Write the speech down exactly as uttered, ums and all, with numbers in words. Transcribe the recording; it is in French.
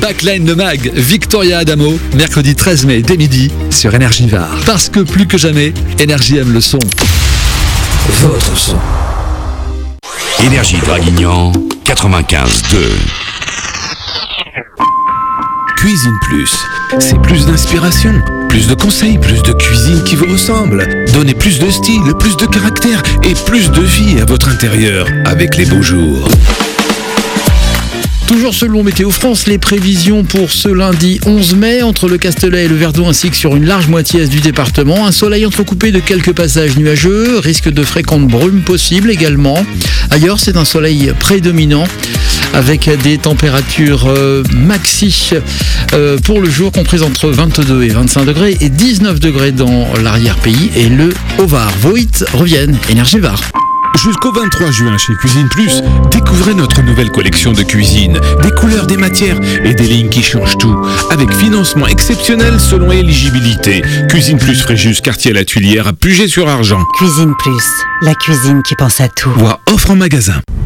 Backline de Mag, Victoria Adamo, mercredi treize mai dès midi sur Énergie Var. Parce que plus que jamais, Énergie aime le son. Votre son. Énergie Draguignan, quatre-vingt-quinze deux. Cuisine Plus, c'est plus d'inspiration, plus de conseils, plus de cuisine qui vous ressemble. Donnez plus de style, plus de caractère et plus de vie à votre intérieur avec les beaux jours. Toujours selon Météo France, les prévisions pour ce lundi onze mai, entre le Castellet et le Verdon ainsi que sur une large moitié est du département. Un soleil entrecoupé de quelques passages nuageux, risque de fréquentes brumes possibles également. Ailleurs, c'est un soleil prédominant avec des températures euh, maxi euh, pour le jour comprises entre vingt-deux et vingt-cinq degrés et dix-neuf degrés dans l'arrière-pays et le Haut-Var. Vos hits reviennent, Énergie Var. Jusqu'au vingt-trois juin chez Cuisine Plus, découvrez notre nouvelle collection de cuisine, des couleurs, des matières et des lignes qui changent tout, avec financement exceptionnel selon éligibilité. Cuisine Plus Fréjus, quartier La Tuilière à Puget-sur-Argent. Cuisine Plus, la cuisine qui pense à tout. Voir offre en magasin.